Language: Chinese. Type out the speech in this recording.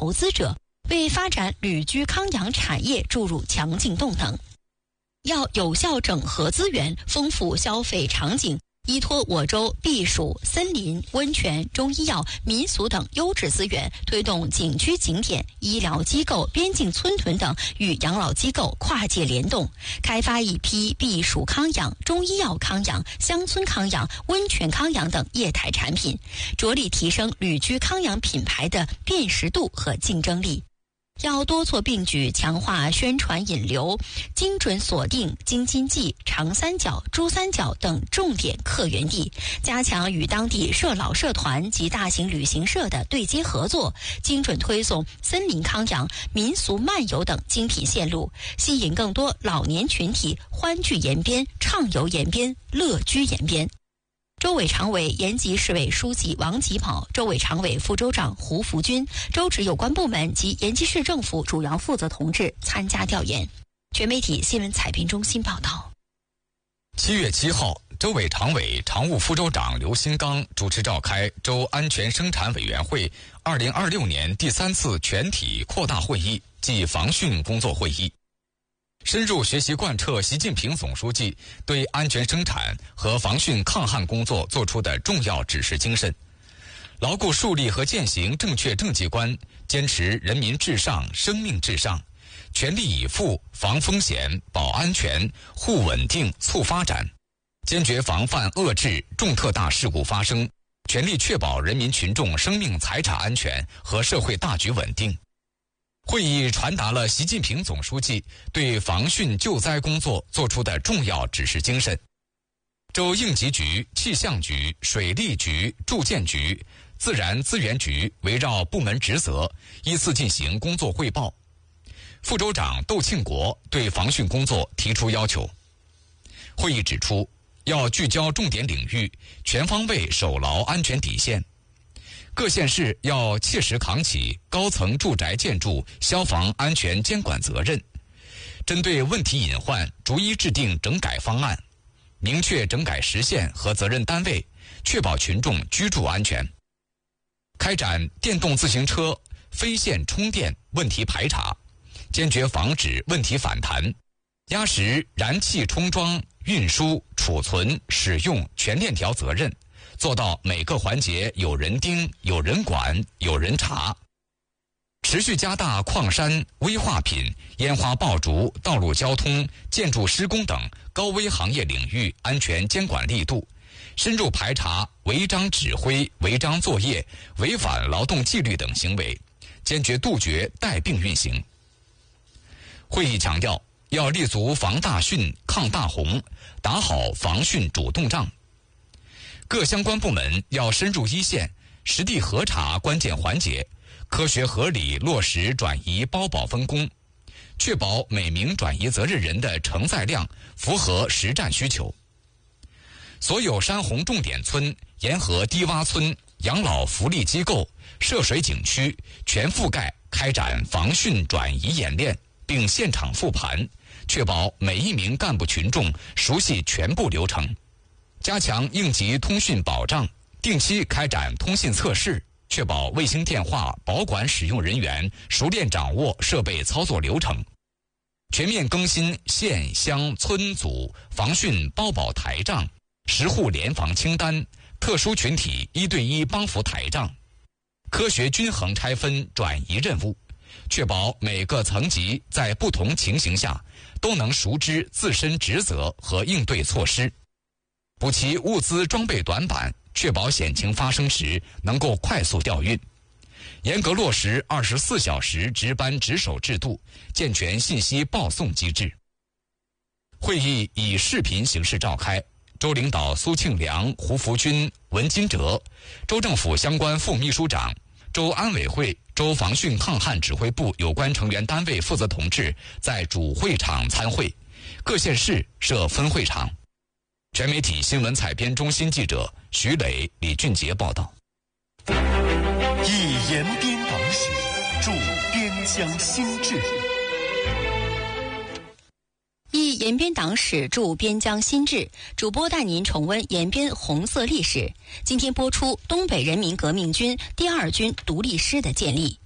投资者，为发展旅居康养产业注入强劲动能。要有效整合资源，丰富消费场景，依托我州避暑、森林、温泉、中医药、民俗等优质资源，推动景区景点、医疗机构、边境村屯等与养老机构跨界联动，开发一批避暑康养、中医药康养、乡村康养、温泉康养等业态产品，着力提升旅居康养品牌的辨识度和竞争力。要多措并举，强化宣传引流，精准锁定京津冀、长三角、珠三角等重点客源地，加强与当地社老社团及大型旅行社的对接合作，精准推送森林康养、民俗漫游等精品线路，吸引更多老年群体欢聚延边、畅游延边、乐居延边。州委常委、延吉市委书记王吉宝、州委常委副州长胡福军、州直有关部门及延吉市政府主要负责同志参加调研。全媒体新闻采编中心报道。 7月7号，州委常委、常务副州长刘新刚主持召开州安全生产委员会2026年第3次全体扩大会议暨防汛工作会议，深入学习贯彻习近平总书记对安全生产和防汛抗旱工作作出的重要指示精神，牢固树立和践行正确政绩观，坚持人民至上、生命至上，全力以赴防风险、保安全、护稳定、促发展，坚决防范遏制重特大事故发生，全力确保人民群众生命财产安全和社会大局稳定。会议传达了习近平总书记对防汛救灾工作作出的重要指示精神。州应急局、气象局、水利局、住建局、自然资源局围绕部门职责，依次进行工作汇报。副州长窦庆国对防汛工作提出要求。会议指出，要聚焦重点领域，全方位守牢安全底线。各县市要切实扛起高层住宅建筑消防安全监管责任，针对问题隐患逐一制定整改方案，明确整改时限和责任单位，确保群众居住安全。开展电动自行车非线充电问题排查，坚决防止问题反弹，压实燃气充装、运输、储存、使用全链条责任，做到每个环节有人盯、有人管、有人查。持续加大矿山、危化品、烟花爆竹、道路交通、建筑施工等高危行业领域安全监管力度，深入排查违章指挥、违章作业、违反劳动纪律等行为，坚决杜绝带病运行。会议强调，要立足防大汛、抗大洪，打好防汛主动仗。各相关部门要深入一线，实地核查关键环节，科学合理落实转移包保分工，确保每名转移责任人的承载量符合实战需求。所有山洪重点村、沿河低洼村、养老福利机构、涉水景区全覆盖开展防汛转移演练，并现场复盘，确保每一名干部群众熟悉全部流程。加强应急通讯保障，定期开展通信测试，确保卫星电话保管使用人员熟练掌握设备操作流程。全面更新县乡村组防汛包保台账、10户联防清单、特殊群体1对1帮扶台账，科学均衡拆分转移任务，确保每个层级在不同情形下都能熟知自身职责和应对措施。补齐物资装备短板，确保险情发生时能够快速调运。严格落实24小时值班值守制度，健全信息报送机制。会议以视频形式召开，州领导苏庆良、胡福军、文金哲，州政府相关副秘书长、州安委会、州防汛抗旱指挥部有关成员单位负责同志在主会场参会，各县市设分会场。全媒体新闻采编中心记者徐磊、李俊杰报道。 以延边党史助边疆新治， 忆延边党史助边疆新治，主播带您重温延边红色历史。今天播出东北人民革命军第2军独立师的建立。